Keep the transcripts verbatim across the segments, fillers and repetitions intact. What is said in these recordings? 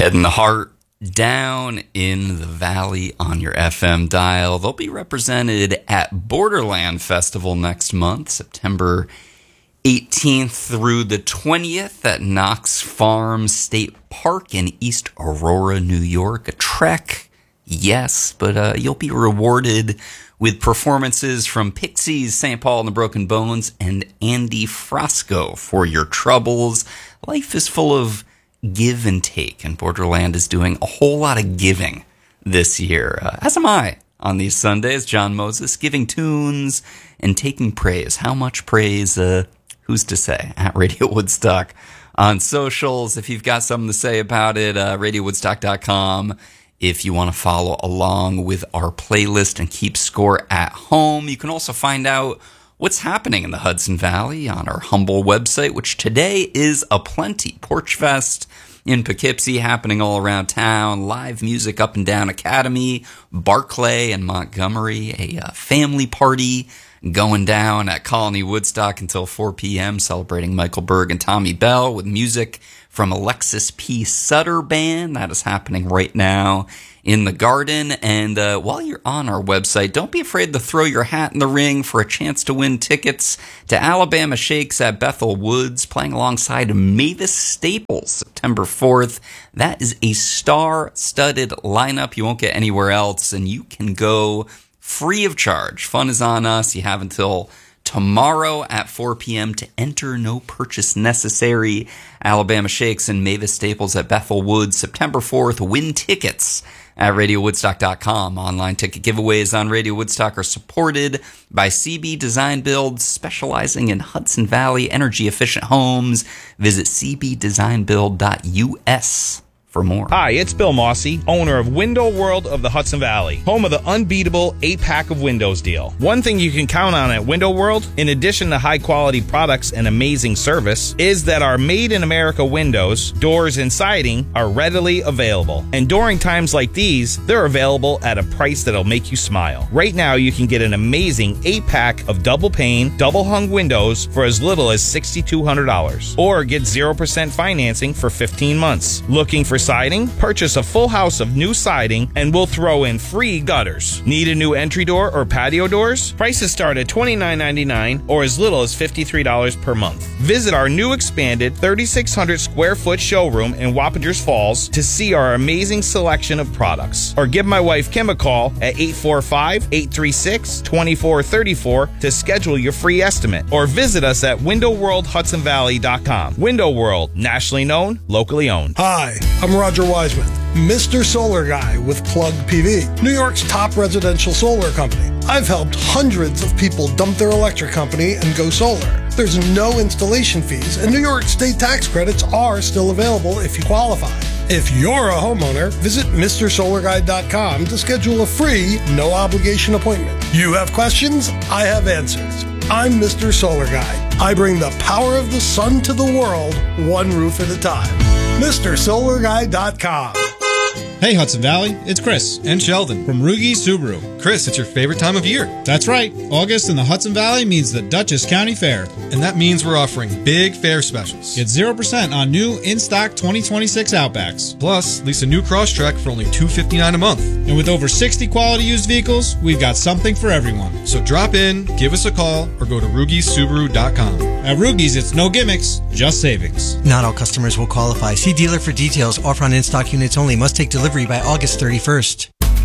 Heading the heart down in the valley on your F M dial. They'll be represented at Borderland Festival next month, September eighteenth through the twentieth at Knox Farm State Park in East Aurora, New York. A trek, yes, but uh, you'll be rewarded with performances from Pixies, Saint Paul and the Broken Bones, and Andy Frasco. For your troubles, life is full of give and take, and Borderland is doing a whole lot of giving this year, uh, as am I on these Sundays. John Moses, giving tunes and taking praise. How much praise, uh, who's to say? At Radio Woodstock on socials. If you've got something to say about it, uh, radio woodstock dot com. If you want to follow along with our playlist and keep score at home, you can also find out what's happening in the Hudson Valley on our humble website, which today is aplenty. Porch Fest in Poughkeepsie happening all around town. Live music up and down Academy, Barclay and Montgomery. A uh, family party going down at Colony Woodstock until four p.m. celebrating Michael Berg and Tommy Bell with music from Alexis P. Sutter Band. That is happening right now in the Garden. And uh, while you're on our website, don't be afraid to throw your hat in the ring for a chance to win tickets to Alabama Shakes at Bethel Woods, playing alongside Mavis Staples September fourth. That is a star-studded lineup you won't get anywhere else, and you can go free of charge. Fun is on us. You have until tomorrow at four p.m. to enter. No purchase necessary. Alabama Shakes and Mavis Staples at Bethel Woods, September fourth. Win tickets at radio woodstock dot com. Online ticket giveaways on Radio Woodstock are supported by C B Design Build, specializing in Hudson Valley energy-efficient homes. Visit c b design build dot u s for more. Hi, it's Bill Mossy, owner of Window World of the Hudson Valley, home of the unbeatable eight-pack of windows deal. One thing you can count on at Window World, in addition to high-quality products and amazing service, is that our made-in-America windows, doors, and siding are readily available. And during times like these, they're available at a price that'll make you smile. Right now, you can get an amazing eight-pack of double-pane, double-hung windows for as little as six thousand two hundred dollars. Or get zero percent financing for fifteen months. Looking for siding? Purchase a full house of new siding and we'll throw in free gutters. Need a new entry door or patio doors? Prices start at twenty-nine ninety-nine or as little as fifty-three dollars per month. Visit our new expanded thirty-six hundred square foot showroom in Wappingers Falls to see our amazing selection of products. Or give my wife Kim a call at eight four five, eight three six, two four three four to schedule your free estimate. Or visit us at window world hudson valley dot com. Window World, nationally known, locally owned. Hi, I'm Roger Wiseman, Mister Solar Guy with Plug P V, New York's top residential solar company. I've helped hundreds of people dump their electric company and go solar. There's no installation fees, and New York state tax credits are still available if you qualify. If you're a homeowner, visit Mister Solar Guy dot com to schedule a free, no-obligation appointment. You have questions? I have answers. I'm Mister Solar Guy. I bring the power of the sun to the world, one roof at a time. Mister Solar Guy dot com. Hey Hudson Valley, it's Chris and Sheldon from Rugi Subaru. Chris, it's your favorite time of year. That's right. August in the Hudson Valley means the Dutchess County Fair. And that means we're offering big fair specials. Get zero percent on new in-stock twenty twenty-six Outbacks. Plus, lease a new Crosstrek for only two hundred fifty-nine dollars a month. And with over sixty quality used vehicles, we've got something for everyone. So drop in, give us a call, or go to rugi subaru dot com. At Rugi's, it's no gimmicks, just savings. Not all customers will qualify. See dealer for details. Offer on in-stock units only. Must take delivery by August thirty-first.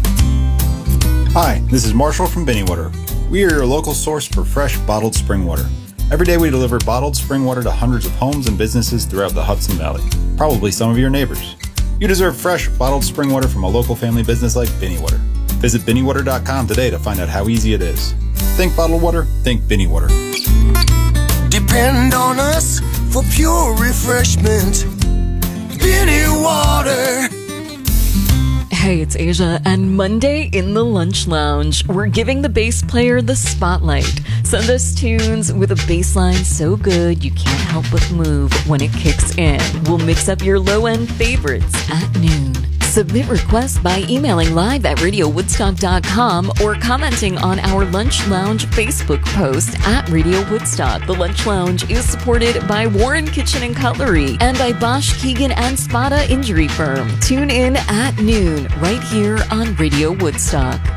Hi, this is Marshall from Binnywater. We are your local source for fresh, bottled spring water. Every day we deliver bottled spring water to hundreds of homes and businesses throughout the Hudson Valley, probably some of your neighbors. You deserve fresh, bottled spring water from a local family business like Binnywater. Visit binny water dot com today to find out how easy it is. Think bottled water, think Binnywater. Depend on us for pure refreshment. Binnywater. Hey, it's Asia, and Monday in the Lunch Lounge, we're giving the bass player the spotlight. Send us tunes with a bass line so good you can't help but move when it kicks in. We'll mix up your low-end favorites at noon. Submit requests by emailing live at radio woodstock dot com or commenting on our Lunch Lounge Facebook post at Radio Woodstock. The Lunch Lounge is supported by Warren Kitchen and Cutlery and by Bosch, Keegan, and Spada Injury Firm. Tune in at noon right here on Radio Woodstock.